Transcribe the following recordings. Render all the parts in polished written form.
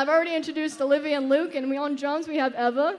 I've already introduced Olivia and Luke, and on drums we have Eva.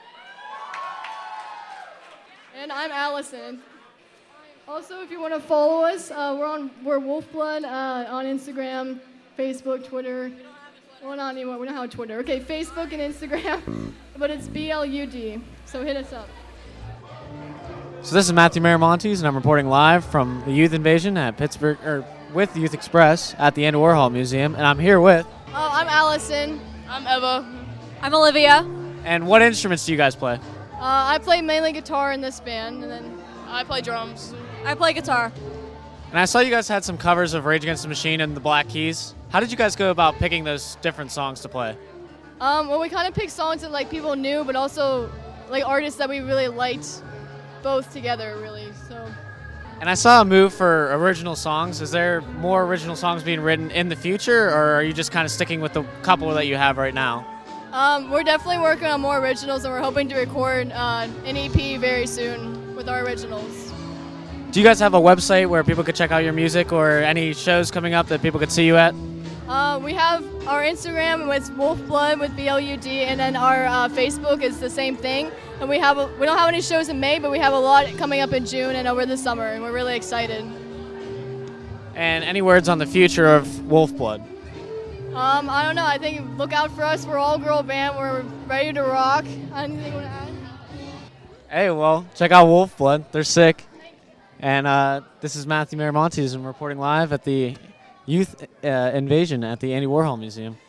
And I'm Allison. Also, if you want to follow us, we're Wolfblood on Instagram, Facebook, Twitter. Well, not anymore. We don't have Twitter. Okay, Facebook and Instagram, but it's BLUD. So hit us up. So this is Matthew Miramontes, and I'm reporting live from the Youth Invasion at Pittsburgh, or with Youth Express at the Andy Warhol Museum, and I'm here with. I'm Allison. I'm Eva. I'm Olivia. And what instruments do you guys play? I play mainly guitar in this band, and then I play drums. I play guitar. And I saw you guys had some covers of Rage Against the Machine and the Black Keys. How did you guys go about picking those different songs to play? well, we kind of picked songs that like people knew, but also like artists that we really liked, both together, really. So. And I saw a move for original songs. Is there more original songs being written in the future, or are you just kind of sticking with the couple that you have right now? We're definitely working on more originals, and we're hoping to record an EP very soon with our originals. Do you guys have a website where people could check out your music, or any shows coming up that people could see you at? We have our Instagram with Wolfblood with BLUD, and then our Facebook is the same thing. And we don't have any shows in May, but we have a lot coming up in June and over the summer, and we're really excited. And any words on the future of Wolfblood? I don't know. I think look out for us. We're all girl band. We're ready to rock. Anything you want to add? Hey, well, check out Wolfblood. They're sick. And this is Matthew Miramontes, and I'm reporting live at the Youth Invasion at the Andy Warhol Museum.